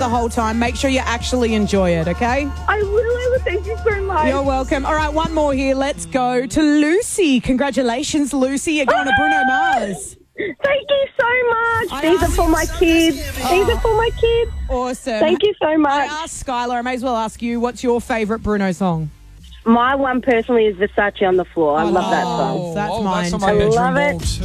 the whole time. Make sure you actually enjoy it, okay? I will. Thank you so much. You're welcome. All right, one more here. Let's go to Lucy. Congratulations, Lucy. You're going to Bruno Mars. Thank you so much. These are for my kids. These are for my kids. Awesome. Thank you so much. I asked Skylar, I may as well ask you, what's your favourite Bruno song? My one personally is Versace on the Floor. I love that song. That's Oh, mine that's on too. my bedroom love it. wall too.